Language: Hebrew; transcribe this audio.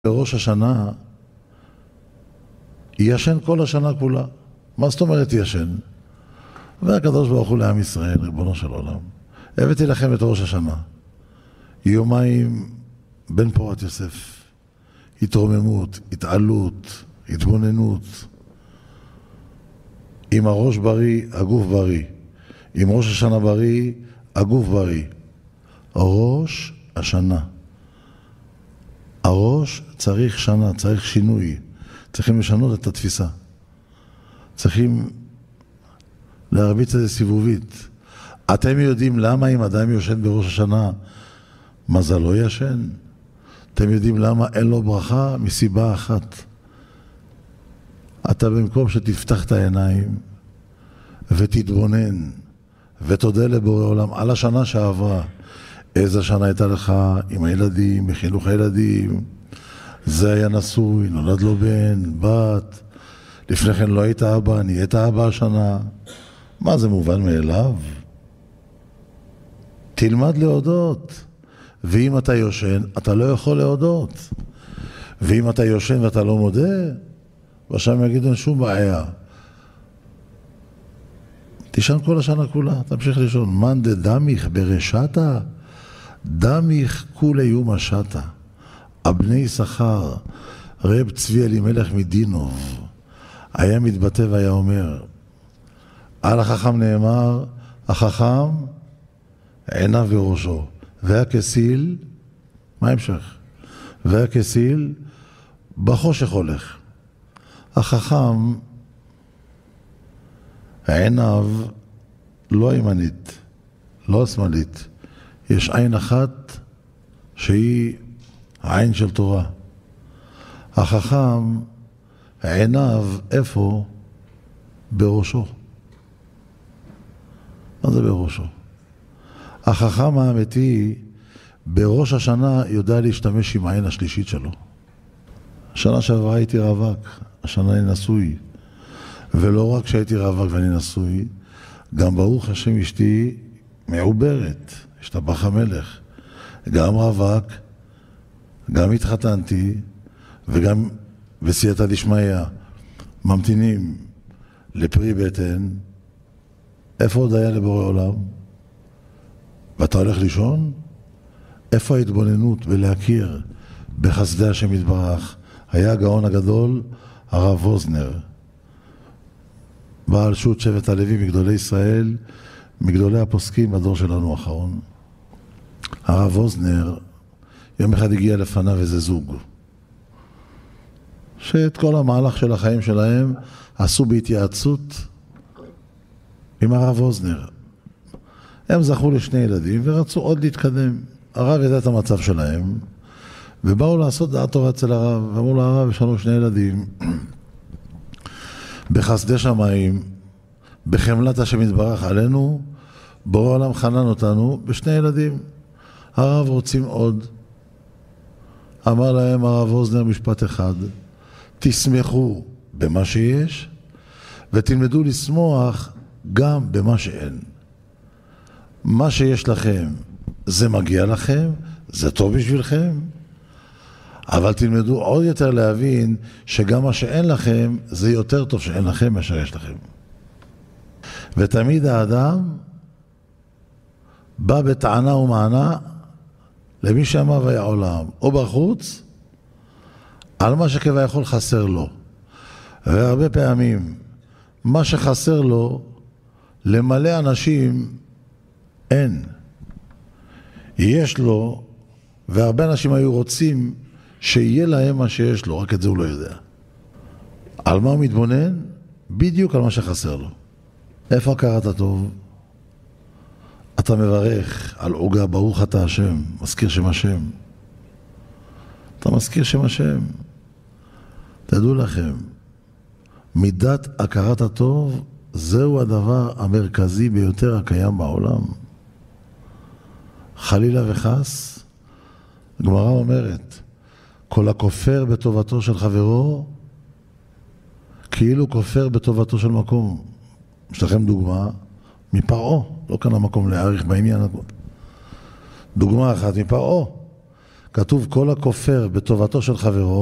בראש השנה ישן כל השנה כולה. מה זאת אומרת ישן? והקדוש ברוך הוא לעם ישראל, ריבונו של עולם, הבאתי לכם את ראש השנה, יומיים בן פורת יוסף, התרוממות, התעלות, התבוננות, עם הראש בריא, הגוף בריא, עם ראש השנה בריא, הגוף בריא. ראש השנה, הראש צריך שנה, צריך שינוי, צריכים לשנות את התפיסה, צריכים להרביץ איזה סיבובית. אתם יודעים למה אם אדם יושן בראש השנה מזלו ישן? אתם יודעים למה אין לו ברכה? מסיבה אחת. אתה במקום שתפתח את העיניים ותתבונן ותודה לבורא עולם על השנה שעברה, איזה שנה הייתה לך עם הילדים, בחינוך הילדים, זה היה נשוי, נולד לו בן, בת, לפני כן לא היית אבא, נהיית אבא השנה. מה זה מובן מאליו? תלמד להודות. ואם אתה יושן, אתה לא יכול להודות. ואם אתה יושן ואתה לא מודה, ושם יגידו שום בעיה. תישן כל השנה כולה, תמשיך לישון. מן דדמיך ברשתה, דמיך כולי יום השתה. אבני יששכר, רב צבי אלימלך מדינוב, היה מתבטא והיה אומר, על החכם נאמר, החכם עיניו וראשו, והכסיל, מה המשך? והכסיל בחושך הולך. החכם עיניו לא ימנית, לא שמאלית, יש עין אחת שהיא העין של תורה. החכם עיניו איפה? בראשו. מה זה בראשו? החכם האמיתי בראש השנה יודע להשתמש עם העין השלישית שלו. השנה שעברה הייתי רווק, השנה אני נשוי, ולא רק שהייתי רווק ואני נשוי, גם ברוך השם אשתי מעוברת, השתבח המלך, גם רווק, גם התחתנתי, וגם בסייעתא דשמיא ממתינים לפרי בטן. איפה עוד היה לבורא עולם? ואתה הולך לישון? איפה ההתבוננות בלהכיר בחסדי השם יתברך? היה הגאון הגדול הרב ווזנר, בעל שו"ת שבט הלוי, מגדולי ישראל, מגדולי הפוסקים בדור שלנו האחרון. הרב ווזנר יום אחד הגיע לפניו איזה זוג שאת כל המהלך של החיים שלהם עשו בהתייעצות עם הרב ווזנר. הם זכו לשני ילדים ורצו עוד להתקדם. הרב ידע את המצב שלהם ובאו לעשות דעת תורה אצל הרב, ואמרו לו, הרב, יש לנו שני ילדים בחסדי שמיים, בחמלת השם יתברך עלינו, בורא עולם חנן אותנו בשני ילדים. הרב רוצים עוד. אמר להם הרב ווזנר משפט אחד, תשמחו במה שיש ותלמדו לשמוח גם במה שאין. מה שיש לכם זה מגיע לכם, זה טוב בשבילכם, אבל תלמדו עוד יותר להבין שגם מה שאין לכם זה יותר טוב שאין לכם מאשר יש לכם. ותמיד האדם בא בטענה ומענה למי שאמר והיה עולם, או בחוץ, על מה שכביכול חסר לו. והרבה פעמים, מה שחסר לו, למלא אנשים אין. יש לו, והרבה אנשים היו רוצים שיהיה להם מה שיש לו, רק את זה הוא לא יודע. על מה הוא מתבונן? בדיוק על מה שחסר לו. איפה הכרת הטוב? אתה מברך על עוגה, ברוך אתה השם, מזכיר שם השם. אתה מזכיר שם השם. תדעו לכם, מידת הכרת הטוב, זהו הדבר המרכזי ביותר הקיים בעולם. חלילה וחס, הגמרא אומרת, כל הכופר בטובתו של חברו, כאילו כופר בטובתו של מקום. יש לכם דוגמה מפרעה, לא כאן המקום להעריך בעניין. דוגמה אחת מפרעה. כתוב כל הכופר בטובתו של חברו,